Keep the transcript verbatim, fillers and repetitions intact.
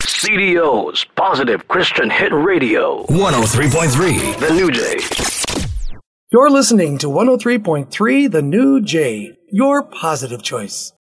C D O's Positive Christian Hit Radio. one oh three point three The New Jay. You're listening to one oh three point three The New Jay, your positive choice.